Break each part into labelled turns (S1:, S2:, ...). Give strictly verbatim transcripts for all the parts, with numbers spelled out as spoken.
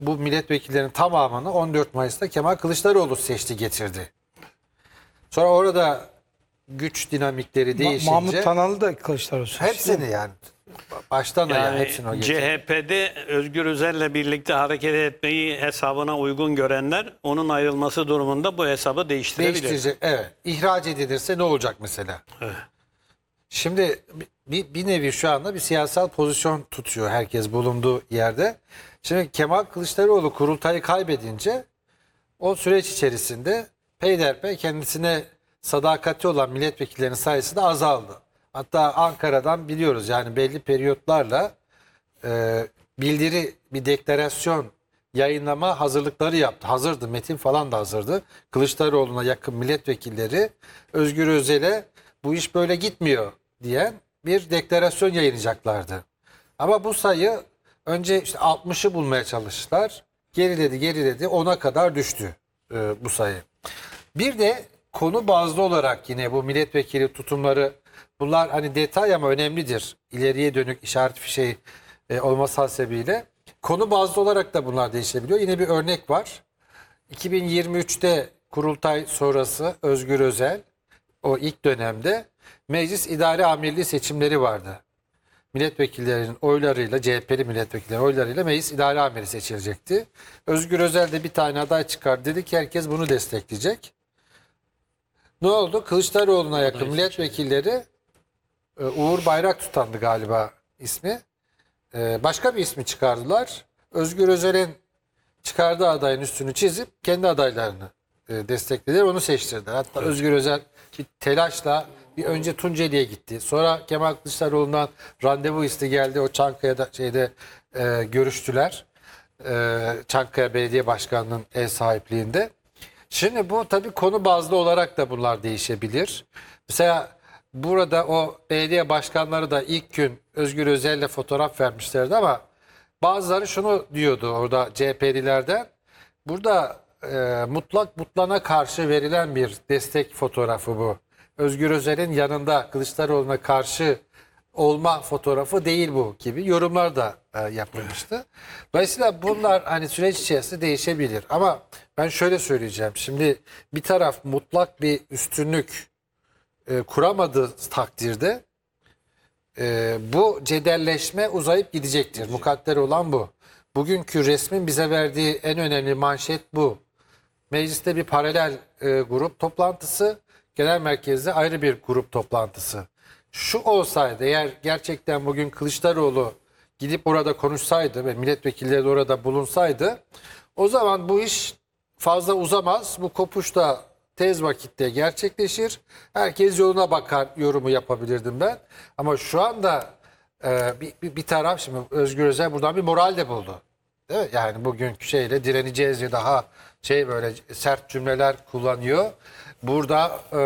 S1: bu milletvekillerinin tamamını on dört Mayıs'ta Kemal Kılıçdaroğlu seçti, getirdi. Sonra orada güç dinamikleri değişince...
S2: Mahmut Tanalı da Kılıçdaroğlu seçti.
S1: Hepsini yani. Baştan ayağa
S3: Yani
S1: hepsini o getirdi.
S3: C H P'de Özgür Özel'le birlikte hareket etmeyi hesabına uygun görenler onun ayrılması durumunda bu hesabı değiştirebilir.
S1: Değiştirecek. Evet. İhraç edilirse ne olacak mesela?
S3: Evet.
S1: Şimdi bir, bir nevi şu anda bir siyasal pozisyon tutuyor herkes bulunduğu yerde. Şimdi Kemal Kılıçdaroğlu kurultayı kaybedince o süreç içerisinde peyderpey kendisine sadakati olan milletvekillerinin sayısı da azaldı. Hatta Ankara'dan biliyoruz yani belli periyotlarla e, bildiri, bir deklarasyon yayınlama hazırlıkları yaptı. Hazırdı, metin falan da hazırdı. Kılıçdaroğlu'na yakın milletvekilleri Özgür Özel'e bu iş böyle gitmiyor diyen bir deklarasyon yayınlayacaklardı. Ama bu sayı önce işte altmışı bulmaya çalıştılar. Geriledi geriledi ona kadar düştü e, bu sayı. Bir de konu bazlı olarak yine bu milletvekili tutumları, bunlar hani detay ama önemlidir. İleriye dönük işaret fişeği e, olması hasebiyle. Konu bazlı olarak da bunlar değişebiliyor. Yine bir örnek var. iki bin yirmi üçte kurultay sonrası Özgür Özel, o ilk dönemde Meclis İdare Amirliği seçimleri vardı. Milletvekillerinin oylarıyla, C H P'li milletvekillerinin oylarıyla Meclis İdare Amiri seçilecekti. Özgür Özel de bir tane aday çıkardı. Dedi ki herkes bunu destekleyecek. Ne oldu? Kılıçdaroğlu'na yakın milletvekilleri, e, Uğur Bayraktutan'dı galiba ismi. E, başka bir ismi çıkardılar. Özgür Özel'in çıkardığı adayın üstünü çizip kendi adaylarını e, desteklediler. Onu seçtirdiler. Hatta evet. Özgür Özel bir telaşla bir önce Tunceli'ye gitti. Sonra Kemal Kılıçdaroğlu'ndan randevu isteği geldi. O Çankaya'da şeyde e, görüştüler. E, Çankaya Belediye Başkanı'nın ev sahipliğinde. Şimdi bu tabii konu bazlı olarak da bunlar değişebilir. Mesela burada o belediye başkanları da ilk gün Özgür Özel'le fotoğraf vermişlerdi ama bazıları şunu diyordu orada C H P'lilerden. Burada e, mutlak mutlana karşı verilen bir destek fotoğrafı bu. Özgür Özel'in yanında Kılıçdaroğlu'na karşı olma fotoğrafı değil bu gibi yorumlar da e, yapılmıştı. Dolayısıyla bunlar hani süreç içerisinde değişebilir. Ama ben şöyle söyleyeceğim. Şimdi bir taraf mutlak bir üstünlük e, kuramadığı takdirde e, bu cedelleşme uzayıp gidecektir. Mukadder olan bu. Bugünkü resmin bize verdiği en önemli manşet bu. Mecliste bir paralel e, grup toplantısı, genel merkezde ayrı bir grup toplantısı. Şu olsaydı, eğer gerçekten bugün Kılıçdaroğlu gidip orada konuşsaydı ve milletvekilleri de orada bulunsaydı, o zaman bu iş fazla uzamaz. Bu kopuş da tez vakitte gerçekleşir. Herkes yoluna bakar yorumu yapabilirdim ben. Ama şu anda e, bir, bir, bir taraf, şimdi Özgür Özel buradan bir moral de buldu. Değil mi? Yani bugünkü şeyle direneceğiz diye daha şey böyle sert cümleler kullanıyor. Burada e,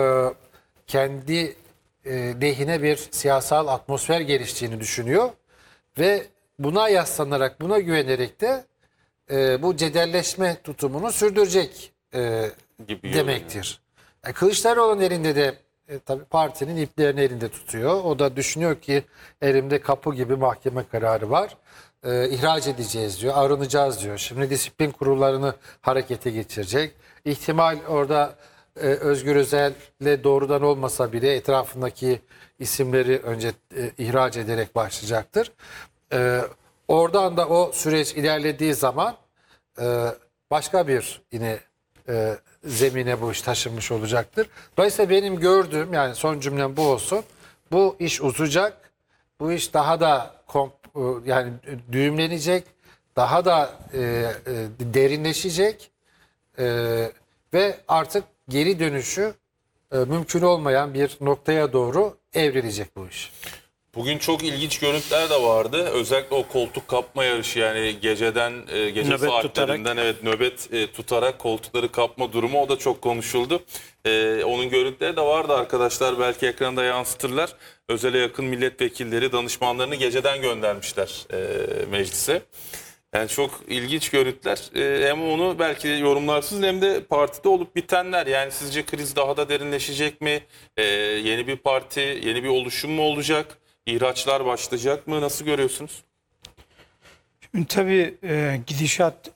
S1: kendi e, lehine bir siyasal atmosfer geliştiğini düşünüyor. Ve buna yaslanarak, buna güvenerek de e, bu cedelleşme tutumunu sürdürecek e,
S4: Gibi
S1: demektir. Yani. Kılıçdaroğlu'nun elinde de e, tabii partinin iplerini elinde tutuyor. O da düşünüyor ki elimde kapı gibi mahkeme kararı var. E, ihraç edeceğiz diyor, arınacağız diyor. Şimdi disiplin kurullarını harekete geçirecek. İhtimal orada e, Özgür Özel'le doğrudan olmasa bile etrafındaki isimleri önce e, ihraç ederek başlayacaktır. E, oradan da o süreç ilerlediği zaman e, başka bir yine e, zemine bu iş taşınmış olacaktır. Dolayısıyla benim gördüğüm, yani son cümlem bu olsun. Bu iş uzayacak. Bu iş daha da komp, yani düğümlenecek. Daha da e, e, derinleşecek. E, ve artık geri dönüşü e, mümkün olmayan bir noktaya doğru evrilecek bu iş.
S4: Bugün çok ilginç görüntüler de vardı. Özellikle o koltuk kapma yarışı, yani geceden e, gece
S3: Nöbet
S4: saatlerinden
S3: tutarak.
S4: evet nöbet e, tutarak koltukları kapma durumu, o da çok konuşuldu. E, onun görüntüleri de vardı arkadaşlar, belki ekranda yansıtırlar. Özel'e yakın milletvekilleri danışmanlarını geceden göndermişler e, meclise. Yani çok ilginç görüntüler. E, hem onu belki yorumlarsınız hem de partide olup bitenler. Yani sizce kriz daha da derinleşecek mi? E, yeni bir parti, yeni bir oluşum mu olacak? İhraçlar başlayacak mı? Nasıl görüyorsunuz?
S2: Şimdi tabii e, gidişat